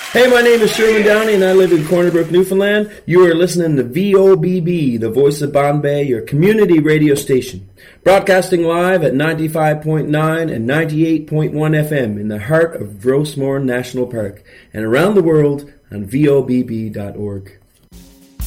Hey, my name is Sherman Downey and I live in Corner Brook, Newfoundland. You are listening to VOBB, the Voice of Bombay, your community radio station. Broadcasting live at 95.9 and 98.1 FM in the heart of Rosemore National Park and around the world on VOBB.org.